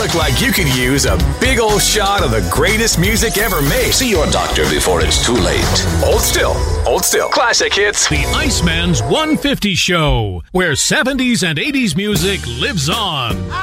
look like you could use a big old shot of the greatest music ever made. See your doctor before it's too late. Hold still. Hold still. Classic hits. The Iceman's 150 Show, where 70s and 80s music lives on.